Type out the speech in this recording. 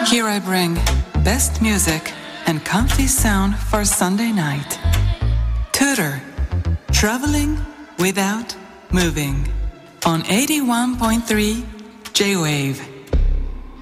Here I bring best music and comfy sound for Sunday night. Tudor, traveling without moving on 81.3 J-Wave.